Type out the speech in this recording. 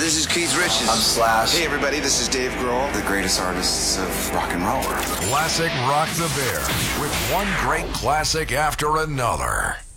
this is Keith Richards. I'm Slash. Hey, everybody, this is Dave Grohl. The greatest artists of rock and roll. Classic Rock the Bear with one great classic after another.